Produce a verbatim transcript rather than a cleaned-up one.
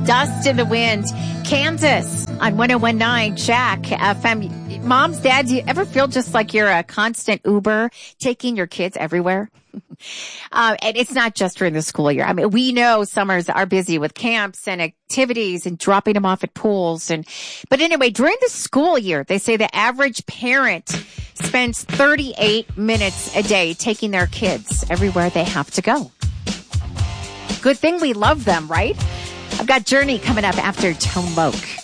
Dust in the Wind. Kansas on one oh one point nine Jack F M. Moms, dads, you ever feel just like you're a constant Uber taking your kids everywhere? uh, and it's not just during the school year. I mean, we know summers are busy with camps and activities and dropping them off at pools. And, but anyway, during the school year, they say the average parent spends thirty-eight minutes a day taking their kids everywhere they have to go. Good thing we love them, right? I've got Journey coming up after Tone Loc.